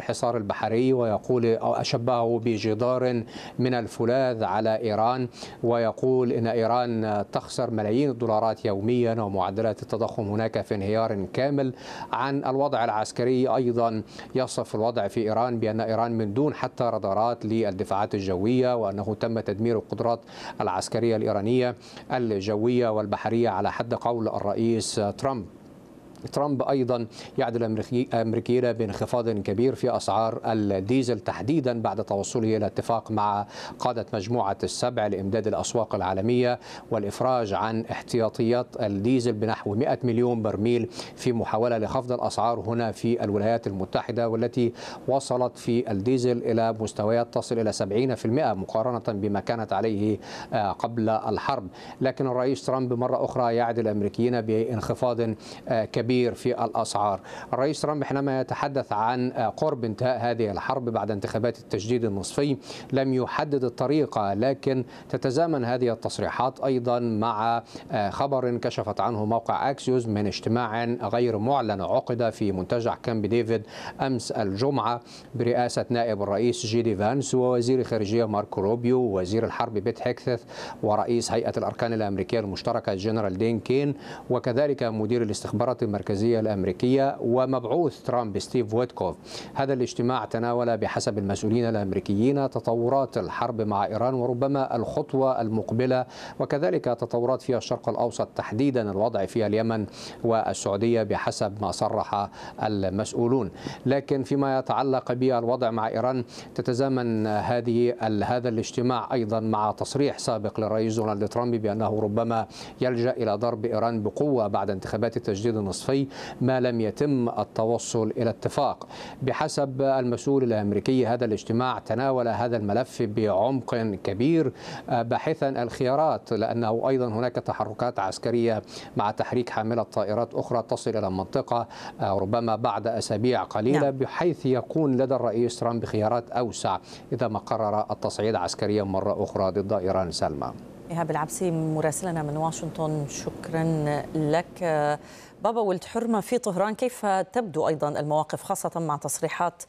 الحصار البحري، ويقول أو أشبهه بجدار من الفولاذ على إيران، ويقول إن إيران تخسر ملايين الدولارات يوميا ومعدلات التضخم هناك في انهيار كامل. عن الوضع العسكري أيضا يصف الوضع في إيران بأن إيران من دون حتى رادارات للدفاعات الجوية، وأنه تم تدمير القدرات العسكرية الإيرانية الجوية والبحرية على حد قول الرئيس ترامب أيضا يعد الأمريكيين بانخفاض كبير في أسعار الديزل تحديدا بعد توصله إلى اتفاق مع قادة مجموعة السبع لإمداد الأسواق العالمية والإفراج عن احتياطيات الديزل بنحو 100 مليون برميل في محاولة لخفض الأسعار هنا في الولايات المتحدة، والتي وصلت في الديزل إلى مستويات تصل إلى 70% مقارنة بما كانت عليه قبل الحرب. لكن الرئيس ترامب مرة أخرى يعد الأمريكيين بانخفاض كبير في الأسعار. الرئيس ترامب حينما يتحدث عن قرب انتهاء هذه الحرب بعد انتخابات التجديد النصفي لم يحدد الطريقة، لكن تتزامن هذه التصريحات أيضا مع خبر كشفت عنه موقع أكسيوس من اجتماع غير معلن عقد في منتجع كامب ديفيد أمس الجمعة برئاسة نائب الرئيس جيدي فانس ووزير الخارجية ماركو روبيو ووزير الحرب بيت هيكث ورئيس هيئة الأركان الأمريكية المشتركة جنرال دين كين، وكذلك مدير الاستخبارات المركزية الأمريكية ومبعوث ترامب ستيف ويتكوف. هذا الاجتماع تناول بحسب المسؤولين الأمريكيين تطورات الحرب مع إيران وربما الخطوة المقبلة، وكذلك تطورات في الشرق الأوسط تحديدا الوضع في اليمن والسعودية بحسب ما صرح المسؤولون. لكن فيما يتعلق بالوضع مع إيران تتزامن هذا الاجتماع أيضا مع تصريح سابق للرئيس دونالد ترامب بأنه ربما يلجأ إلى ضرب إيران بقوة بعد انتخابات التجديد النصفي ما لم يتم التوصل إلى اتفاق. بحسب المسؤول الأمريكي هذا الاجتماع تناول هذا الملف بعمق كبير باحثا الخيارات، لأنه أيضا هناك تحركات عسكرية مع تحريك حاملة طائرات أخرى تصل إلى المنطقة ربما بعد أسابيع قليلة، بحيث يكون لدى الرئيس ترامب خيارات أوسع إذا ما قرر التصعيد عسكريا مرة أخرى ضد إيران. سلمى. إيهاب العبسي مراسلنا من واشنطن، شكرا لك. بابا ولد حرمة في طهران، كيف تبدو أيضا المواقف خاصة مع تصريحات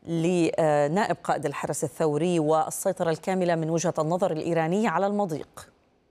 لنائب قائد الحرس الثوري والسيطرة الكاملة من وجهة النظر الإيرانية على المضيق؟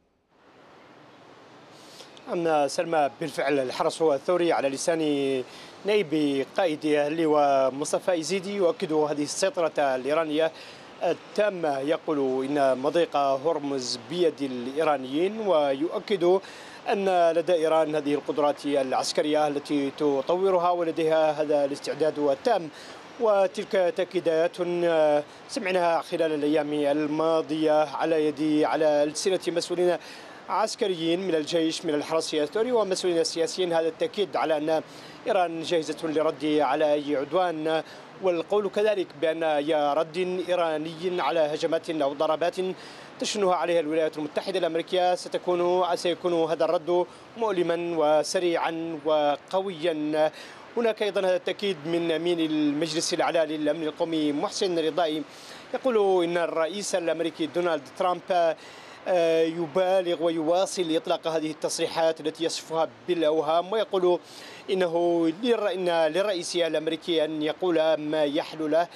أما سلمى، بالفعل الحرس الثوري على لسان نائب قائده اللواء مصطفى يزيدي يؤكد هذه السيطرة الإيرانية التامة، يقول إن مضيق هرمز بيد الإيرانيين، ويؤكد أن لدى إيران هذه القدرات العسكرية التي تطورها ولديها هذا الاستعداد التام. وتلك تأكيدات سمعناها خلال الأيام الماضية على ألسنة مسؤولين عسكريين من الجيش من الحرس الثوري ومسؤولين سياسيين، هذا التأكيد على أن إيران جاهزة للرد على أي عدوان، والقول كذلك بأن أي رد إيراني على هجمات أو ضربات تشنها عليها الولايات المتحدة الأمريكية سيكون هذا الرد مؤلما وسريعا وقويا. هناك أيضا هذا التأكيد من أمين المجلس الأعلى للأمن القومي محسن رضائي، يقول إن الرئيس الأمريكي دونالد ترامب يبالغ ويواصل إطلاق هذه التصريحات التي يصفها بالأوهام، ويقول إن للرئيس الأمريكي أن يقول ما يحلو له،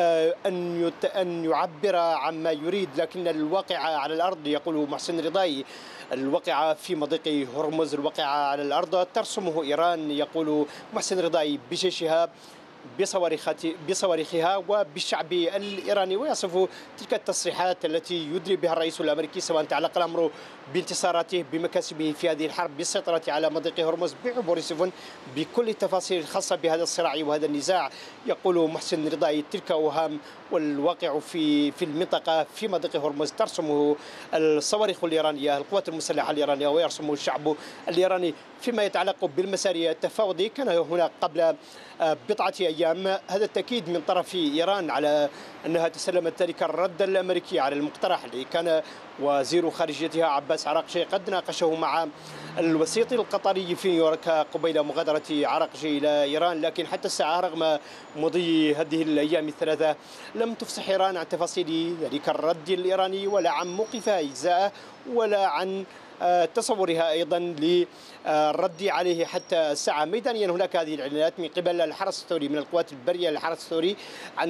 أن يعبر عما يريد، لكن الواقع على الأرض، يقول محسن رضائي، الواقع في مضيق هرمز، الواقع على الأرض ترسمه إيران، يقول محسن رضائي، بجيشها بصواريخها وبالشعب الإيراني. ويصف تلك التصريحات التي يدري بها الرئيس الأمريكي سواء تعلق الأمر بانتصاراته بمكاسبه في هذه الحرب بالسيطرة على مضيق هرمز بعبور سفن بكل التفاصيل الخاصة بهذا الصراع وهذا النزاع. يقول محسن رضائي تلك أوهام، والواقع في المنطقة في مضيق هرمز ترسمه الصواريخ الإيرانية، القوات المسلحة الإيرانية، ويرسمه الشعب الإيراني. فيما يتعلق بالمسار التفاوضي، كان هناك قبل بضعة أيام هذا التأكيد من طرف إيران على أنها تسلمت ذلك الرد الأمريكي على المقترح اللي كان وزير خارجيتها عباس عراقجي قد ناقشه مع الوسيط القطري في نيويورك قبيل مغادرة عراقجي إلى إيران. لكن حتى الساعة رغم مضي هذه الأيام الثلاثة لم تفصح إيران عن تفاصيل ذلك الرد الإيراني ولا عن موقفها إجزاءه ولا عن تصورها أيضا للرد عليه حتى الساعة. ميدانيا هناك هذه الإعلانات من قبل الحرس الثوري من القوات البرية للحرس الثوري عن